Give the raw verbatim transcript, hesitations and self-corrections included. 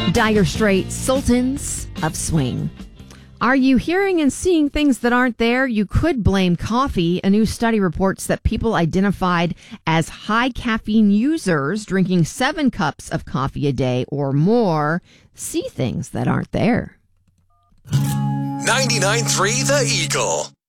Dire Straits, Sultans of Swing. Are you hearing and seeing things that aren't there? You could blame coffee. A new study reports that people identified as high caffeine users drinking seven cups of coffee a day or more see things that aren't there. ninety-nine point three The Eagle.